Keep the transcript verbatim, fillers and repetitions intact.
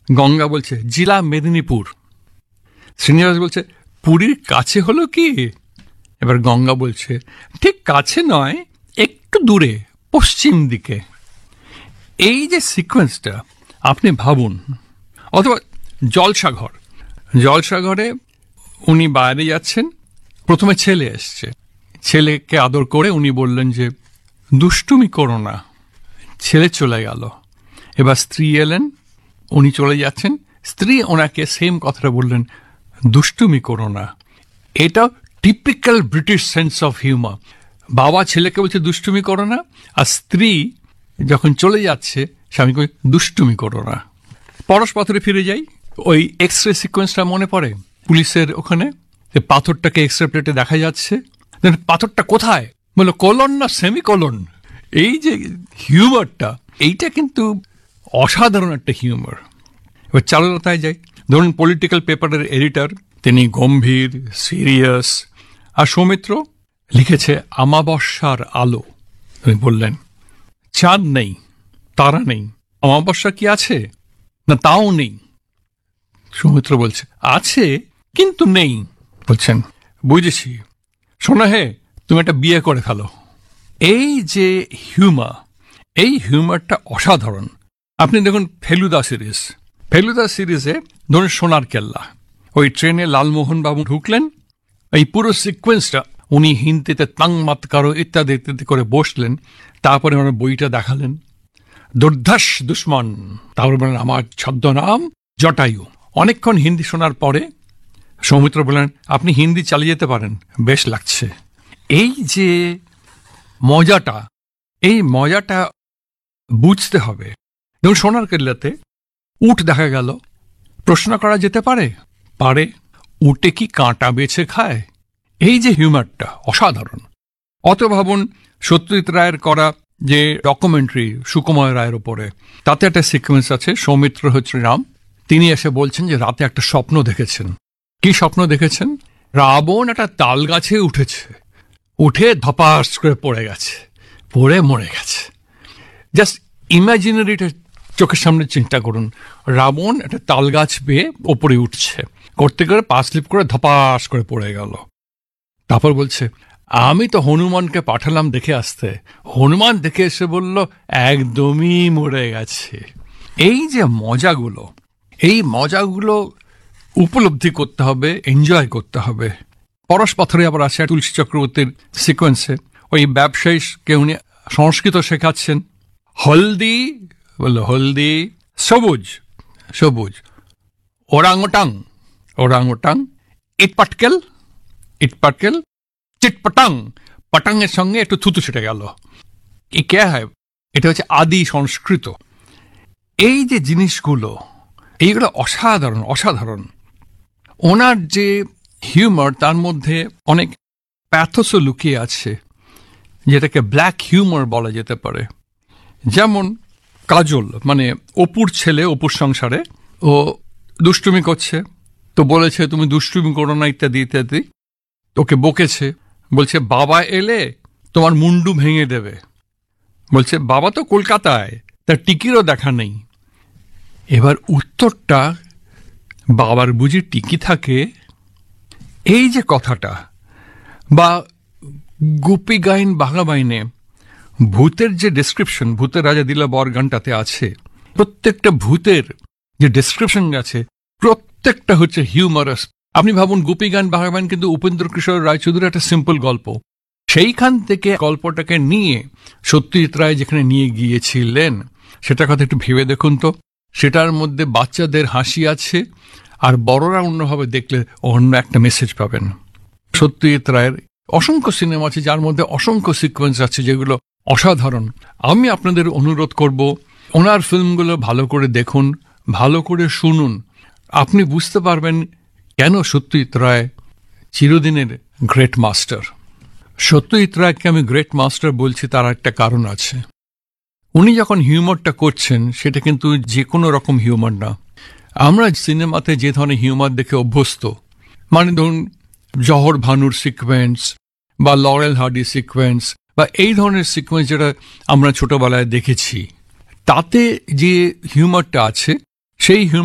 গঙ্গা বলছে জেলা মেদিনীপুর। শ্রীনিবাস বলছে পুরীর কাছে হলো কি? এবার গঙ্গা বলছে ঠিক কাছে নয়, একটু দূরে, পশ্চিম দিকে। এই যে সিকোয়েন্সটা আপনি ভাবুন। অথবা জলসাঘর, জলসাঘরে উনি বাইরে যাচ্ছেন, প্রথমে ছেলে এসছে, ছেলেকে আদর করে উনি বললেন যে দুষ্টুমি করো না, ছেলে চলে গেল। এবার স্ত্রী এলেন, উনি চলে যাচ্ছেন, স্ত্রী ওনাকে সেম কথাটা বললেন, দুষ্টুমি করো না। এটা typical British sense of humour. বাবা ছেলেকে বলছে দুষ্টুমি করো না, আর স্ত্রী যখন চলে যাচ্ছে স্বামীকে দুষ্টুমি করো না। পরশপাথরে ফিরে যাই, ওই এক্স রে সিকোয়েন্সটা মনে পড়ে পুলিশের ওখানে, পাথরটাকে এক্স রে প্লেটে দেখা যাচ্ছে, পাথরটা কোথায় বলো, কলন না সেমি কলন। এই যে হিউমারটা, এইটা কিন্তু অসাধারণ একটা হিউমার। এবার চারুলতায় যাই, ধরুন পলিটিক্যাল পেপারের এডিটর, তিনি গম্ভীর সিরিয়াস, আর সৌমিত্র লিখেছে আমাবস্যার আলো। তিনি বললেন চাঁদ নেই, তারা নেই, অমাবস্যা কি আছে না, তাও নেই। সৌমিত্র বলছে আছে কিন্তু নেই। বলছেন বুঝেছি, শোনো হে তুমি একটা বিয়ে করে ফেলো। এই যে হিউমার, এই হিউমারটা অসাধারণ। আপনি দেখুন ফেলুদা সিরিজ, ফেলুদা সিরিজে ধরুন সোনার কেল্লা, ওই ট্রেনে লালমোহন বাবু ঢুকলেন, এই পুরো সিকোয়েন্সটা উনি হিন্দিতে তাং মাতকারো ইত্যাদি ইত্যাদি করে বসলেন, তারপরে ওনার বইটা দেখালেন, দুর্ধর্ষ দুশ্মন, তারপরে বললেন আমার ছদ্মনাম জটায়ু। অনেকক্ষণ হিন্দি শোনার পরে সৌমিত্র বললেন আপনি হিন্দি চালিয়ে যেতে পারেন, বেশ লাগছে। এই যে মজাটা, এই মজাটা বুঝতে হবে। যেমন সোনার কেল্লাতে উট দেখা গেল, প্রশ্ন করা যেতে পারে, পারে, উটে কি কাঁটা বেছে খায়? এই যে হিউমারটা অসাধারণ। অত ভাবুন সত্যজিৎ রায়ের করা যে ডকুমেন্টারি সুকুমার রায়ের ওপরে, তাতে একটা সিকোয়েন্স আছে, সৌমিত্র হচ্ছে রাম, তিনি এসে বলছেন যে রাতে একটা স্বপ্ন দেখেছেন। কি স্বপ্ন দেখেছেন? রাবণ একটা তাল গাছে উঠেছে, উঠে ধপাস করে পড়ে গেছে, পড়ে মরে গেছে। জাস্ট ইমাজিনারিটা চোখের সামনে চিন্তা করুন, রাবণ একটা তাল গাছ পেয়ে ওপরে উঠছে, করতে করে পা স্লিপ করে ধপাস করে পড়ে গেল। তারপর বলছে আমি তো হনুমানকে পাঠালাম দেখে আসতে, হনুমান দেখে এসে বলল একদমই মরে গেছে। এই যে মজাগুলো, এই মজাগুলো উপলব্ধি করতে হবে, এনজয় করতে হবে। পরশপাথরে আবার আছে তুলসী চক্রবর্তীর সিকোয়েন্সে, ওই ব্যবসায়ীকে উনি সংস্কৃত শেখাচ্ছেন। হলদি বললো হলদি, সবুজ সবুজ, ওরাংওটাং ওরাংওটাং, ইটপাটকেল ইটপাটকেল, চিটপটাং, পটাংয়ের সঙ্গে একটু থুতু ছেটে গেল। এ কে হয়? এটা হচ্ছে আদি সংস্কৃত। এই যে জিনিসগুলো, এইগুলো অসাধারণ অসাধারণ। ওনার যে হিউমার, তার মধ্যে অনেক প্যাথোসও লুকিয়ে আছে, যেটাকে ব্ল্যাক হিউমার বলা যেতে পারে। যেমন কাজল, মানে অপুর ছেলে, অপুর সংসারে ও দুষ্টুমি করছে, তো বলেছে তুমি দুষ্টুমি করো না ইত্যাদি ইত্যাদি, ওকে বকেছে, বলছে বাবা এলে তোমার মুন্ডু ভেঙে দেবে। বলছে বাবা তো কলকাতায়, তার টিকিরও দেখা নেই। এবার উত্তরটা, বাবার বুঝি টিকি থাকে? এই যে কথাটা, বা গোপী গাইন বাঘা বাইনে ভূতের যে ডেসক্রিপশন, ভূতের রাজা দিলা বর গানটাতে আছে, প্রত্যেকটা ভূতের যে ডেসক্রিপশন আছে প্রত্যেকটা হচ্ছে হিউমারাস। আপনি ভাবুন গোপী গান বাঘা বাইন কিন্তু উপেন্দ্র কিশোর রায়চৌধুরীর একটা সিম্পল গল্প, সেইখান থেকে গল্পটাকে নিয়ে সত্যজিৎ রায় যেখানে নিয়ে গিয়েছিলেন, সেটার কথা একটু ভেবে দেখুন তো। সেটার মধ্যে বাচ্চাদের হাসি আছে, আর বড়রা অন্যভাবে দেখলে অন্য একটা মেসেজ পাবেন। সত্যজিৎ রায়ের অসংখ্য সিনেমা আছে যার মধ্যে অসংখ্য সিকোয়েন্স আছে যেগুলো অসাধারণ। আমি আপনাদের অনুরোধ করব, ওনার ফিল্মগুলো ভালো করে দেখুন, ভালো করে শুনুন, আপনি বুঝতে পারবেন কেন সত্যজিৎ রায় চিরদিনের গ্রেট মাস্টার। সত্যজিৎ রায়কে আমি গ্রেট মাস্টার বলছি, তার একটা কারণ আছে। উনি যখন হিউমারটা করছেন, সেটা কিন্তু যে কোনো রকম হিউমার না। আমরা সিনেমাতে যে ধরনের হিউমার দেখে অভ্যস্ত, মানে ধরুন জহর ভানুর সিকোয়েন্স বা লরেল হার্ডি সিকোয়েন্স বা এই ধরনের সিকোয়েন্স যেটা আমরা ছোটবেলায় দেখেছি, তাতে যে হিউমারটা আছে সেই হিউমার